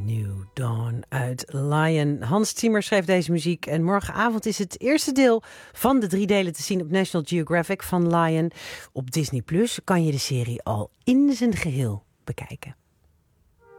New Dawn uit Lion. Hans Zimmer schreef deze muziek en morgenavond is het eerste deel van de 3 delen te zien op National Geographic van Lion. Op Disney Plus kan je de serie al in zijn geheel bekijken.